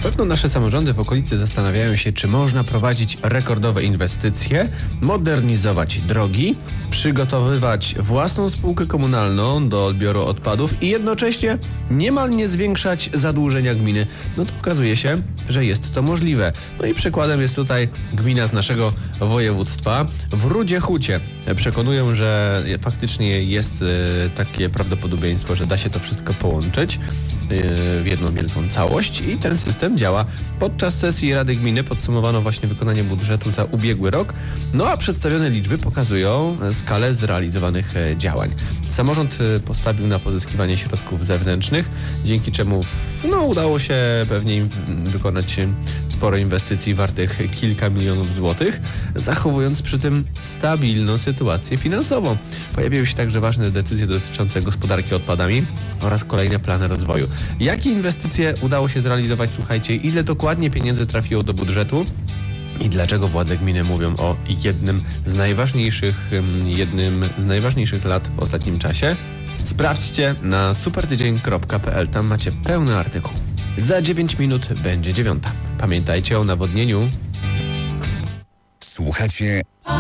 pewno nasze samorządy w okolicy zastanawiają się, czy można prowadzić rekordowe inwestycje, modernizować drogi, przygotowywać własną spółkę komunalną do odbioru odpadów i jednocześnie niemal nie zwiększać zadłużenia gminy. No to okazuje się, że jest to możliwe. No i przykładem jest tutaj gmina z naszego województwa. W Rudzie-Hucie przekonują, że faktycznie jest takie prawdopodobieństwo, że da się to wszystko połączyć w jedną wielką całość i ten system działa. Podczas sesji Rady Gminy podsumowano właśnie wykonanie budżetu za ubiegły rok, no a przedstawione liczby pokazują skalę zrealizowanych działań. Samorząd postawił na pozyskiwanie środków zewnętrznych, dzięki czemu udało się pewnie im wykonać sporo inwestycji wartych kilka milionów złotych, zachowując przy tym stabilną sytuację finansową. Pojawiły się także ważne decyzje dotyczące gospodarki odpadami oraz kolejne plany rozwoju. Jakie inwestycje udało się zrealizować? Słuchajcie, ile dokładnie pieniędzy trafiło do budżetu? I dlaczego władze gminy mówią o jednym z najważniejszych lat w ostatnim czasie? Sprawdźcie na supertydzień.pl, tam macie pełny artykuł. Za 9 minut będzie 9. Pamiętajcie o nawodnieniu. Słuchacie